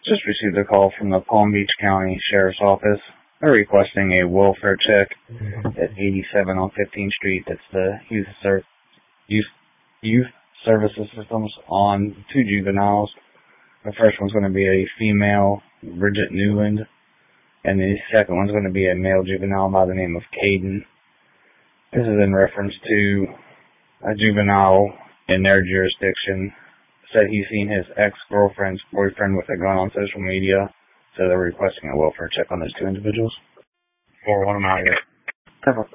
Just received a call from the Palm Beach County Sheriff's Office. They're requesting a welfare check at 87 on 15th Street. That's the youth services systems on 2 juveniles. The first one's going to be a female, Bridget Newland, and the second one's going to be a male juvenile by the name of Caden. This is in reference to a juvenile in their jurisdiction. Said he's seen his ex-girlfriend's boyfriend with a gun on social media, so they're requesting a welfare check on those 2 individuals. 4-1, I'm out here.